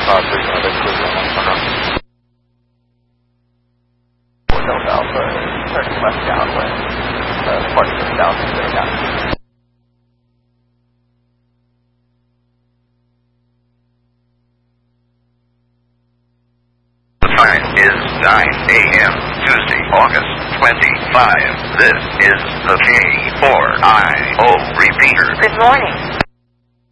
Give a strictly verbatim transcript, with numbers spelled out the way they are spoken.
uh, there's another cruiser on one corner. Delta Alpha, turning left downwind, uh, departing south and getting down. The time is nine A M Tuesday, August twenty-fifth. This is the K four I O repeater. Good morning.